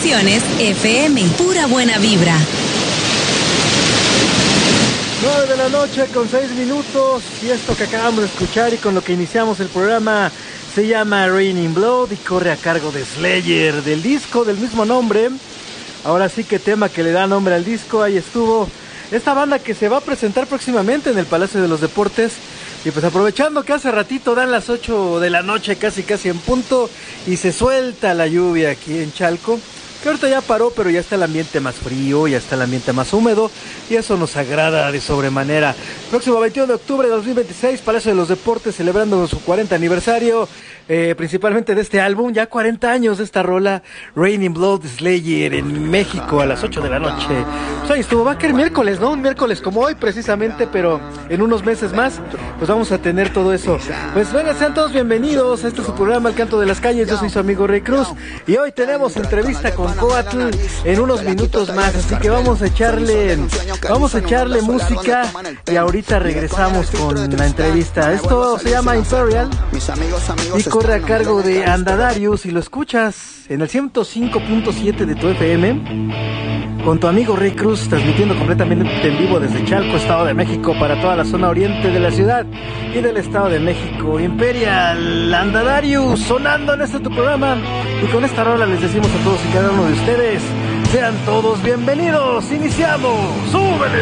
Estaciones FM, pura buena vibra. 9 de la noche con 6 minutos, y esto que acabamos de escuchar y con lo que iniciamos el programa se llama Raining Blood y corre a cargo de Slayer, del disco del mismo nombre. Ahora sí que tema que le da nombre al disco. Ahí estuvo esta banda que se va a presentar próximamente en el Palacio de los Deportes. Y pues aprovechando que hace ratito dan las 8 de la noche, casi en punto, y se suelta la lluvia aquí en Chalco, que ahorita ya paró, pero ya está el ambiente más frío, ya está el ambiente más húmedo, y eso nos agrada de sobremanera. Próximo 21 de octubre de 2026, Palacio de los Deportes, celebrando su 40 aniversario, principalmente de este álbum, ya 40 años de esta rola, Raining Blood, Slayer, en México a las 8 de la noche. Pues ahí estuvo, va a caer miércoles, ¿no? Un miércoles como hoy precisamente, pero en unos meses más, pues vamos a tener todo eso. Pues vengan, sean todos bienvenidos a este su programa, El Canto de las Calles. Yo soy su amigo Rey Cruz, y hoy tenemos entrevista con Coatl en unos minutos más, así que vamos a echarle música, y ahorita regresamos con la entrevista. Esto se llama Imperial y corre a cargo de Andadarius, y lo escuchas en el 105.7 de tu FM con tu amigo Rey Cruz, transmitiendo completamente en vivo desde Chalco, Estado de México, para toda la zona oriente de la ciudad y del Estado de México. Imperial, Andadarius, sonando en este tu programa, y con esta rola les decimos a todos y cada uno de ustedes, sean todos bienvenidos. Iniciamos, ¡súbele!